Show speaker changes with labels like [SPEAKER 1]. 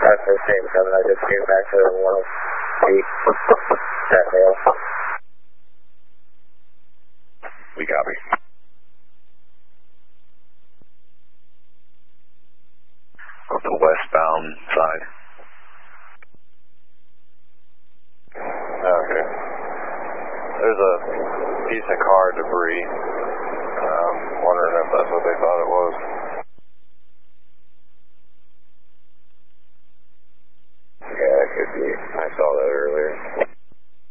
[SPEAKER 1] That's the same 7. I just came back to 108. That fails.
[SPEAKER 2] We copy. Up the westbound side.
[SPEAKER 3] Okay. There's a piece of car debris. Wondering if that's what